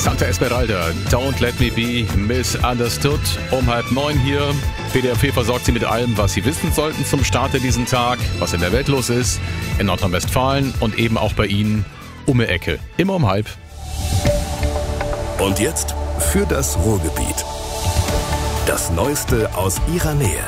Santa Esmeralda, Don't Let Me Be Misunderstood. Um 8:30 hier. WDR 4 versorgt Sie mit allem, was Sie wissen sollten zum Start in diesen Tag, was in der Welt los ist, in Nordrhein-Westfalen und eben auch bei Ihnen um die Ecke. Immer um 8:30. Und jetzt für das Ruhrgebiet. Das Neueste aus Ihrer Nähe.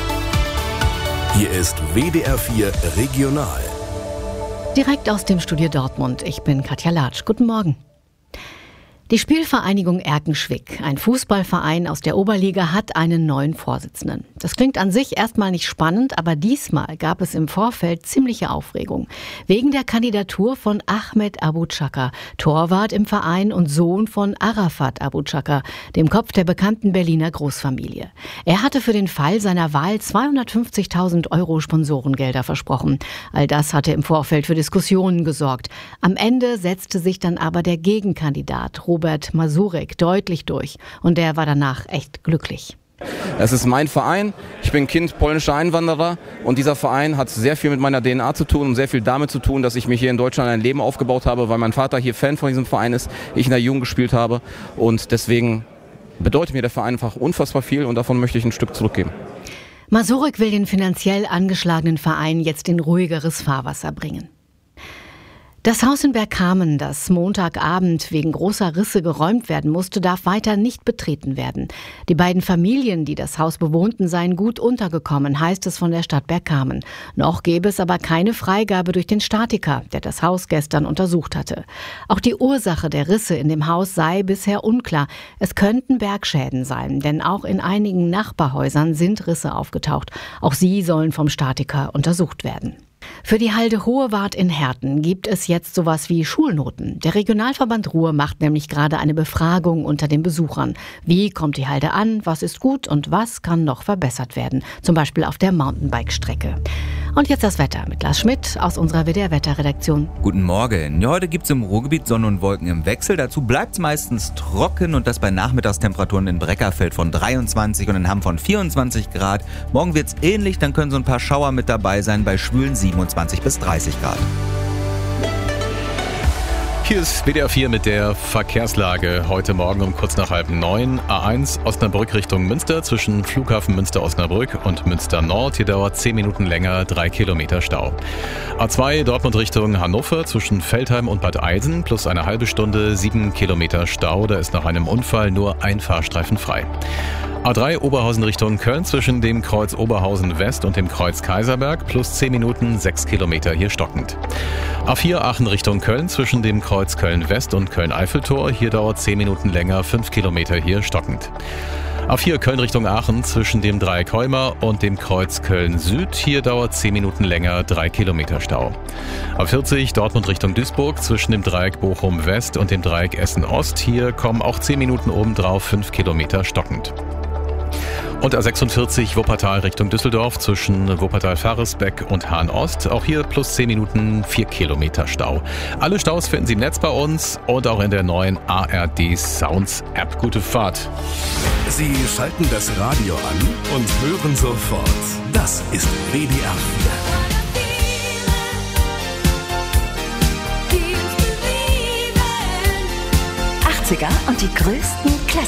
Hier ist WDR 4 Regional. Direkt aus dem Studio Dortmund. Ich bin Katja Latsch. Guten Morgen. Die Spielvereinigung Erkenschwick, ein Fußballverein aus der Oberliga, hat einen neuen Vorsitzenden. Das klingt an sich erstmal nicht spannend, aber diesmal gab es im Vorfeld ziemliche Aufregung. Wegen der Kandidatur von Ahmed Abu Chaka, Torwart im Verein und Sohn von Arafat Abu Chaka, dem Kopf der bekannten Berliner Großfamilie. Er hatte für den Fall seiner Wahl 250.000 € Sponsorengelder versprochen. All das hatte im Vorfeld für Diskussionen gesorgt. Am Ende setzte sich dann aber der Gegenkandidat Robert Masurek deutlich durch und der war danach echt glücklich. Es ist mein Verein, ich bin Kind polnischer Einwanderer und dieser Verein hat sehr viel mit meiner DNA zu tun und sehr viel damit zu tun, dass ich mich hier in Deutschland ein Leben aufgebaut habe, weil mein Vater hier Fan von diesem Verein ist, ich in der Jugend gespielt habe und deswegen bedeutet mir der Verein einfach unfassbar viel und davon möchte ich ein Stück zurückgeben. Masurek will den finanziell angeschlagenen Verein jetzt in ruhigeres Fahrwasser bringen. Das Haus in Bergkamen, das Montagabend wegen großer Risse geräumt werden musste, darf weiter nicht betreten werden. Die beiden Familien, die das Haus bewohnten, seien gut untergekommen, heißt es von der Stadt Bergkamen. Noch gäbe es aber keine Freigabe durch den Statiker, der das Haus gestern untersucht hatte. Auch die Ursache der Risse in dem Haus sei bisher unklar. Es könnten Bergschäden sein, denn auch in einigen Nachbarhäusern sind Risse aufgetaucht. Auch sie sollen vom Statiker untersucht werden. Für die Halde Hohewart in Herten gibt es jetzt sowas wie Schulnoten. Der Regionalverband Ruhr macht nämlich gerade eine Befragung unter den Besuchern. Wie kommt die Halde an, was ist gut und was kann noch verbessert werden? Zum Beispiel auf der Mountainbike-Strecke. Und jetzt das Wetter mit Lars Schmidt aus unserer WDR-Wetterredaktion. Guten Morgen. Ja, heute gibt es im Ruhrgebiet Sonne und Wolken im Wechsel. Dazu bleibt es meistens trocken und das bei Nachmittagstemperaturen in Breckerfeld von 23 und in Hamm von 24 Grad. Morgen wird es ähnlich, dann können so ein paar Schauer mit dabei sein bei schwülen 27 bis 30 Grad. Hier ist WDR 4 mit der Verkehrslage. Heute Morgen um kurz nach 8:30. A1 Osnabrück Richtung Münster zwischen Flughafen Münster-Osnabrück und Münster Nord. Hier dauert 10 Minuten länger, 3 Kilometer Stau. A2 Dortmund Richtung Hannover zwischen Veltheim und Bad Eisen plus eine halbe Stunde, 7 Kilometer Stau. Da ist nach einem Unfall nur ein Fahrstreifen frei. A3 Oberhausen Richtung Köln zwischen dem Kreuz Oberhausen West und dem Kreuz Kaiserberg plus 10 Minuten, 6 Kilometer hier stockend. A4 Aachen Richtung Köln zwischen dem Kreuz Köln West und Köln-Eiffeltor. Hier dauert 10 Minuten länger, 5 Kilometer hier stockend. A4 Köln Richtung Aachen zwischen dem Dreieck Heumer und dem Kreuz Köln Süd. Hier dauert 10 Minuten länger, 3 Kilometer Stau. A40 Dortmund Richtung Duisburg zwischen dem Dreieck Bochum West und dem Dreieck Essen Ost. Hier kommen auch 10 Minuten obendrauf, 5 Kilometer stockend. Und A46 Wuppertal Richtung Düsseldorf zwischen Wuppertal-Faresbeck und Hahn-Ost. Auch hier plus 10 Minuten, 4 Kilometer Stau. Alle Staus finden Sie im Netz bei uns und auch in der neuen ARD Sounds App. Gute Fahrt. Sie schalten das Radio an und hören sofort. Das ist WDR 4. 80er und die größten Classics.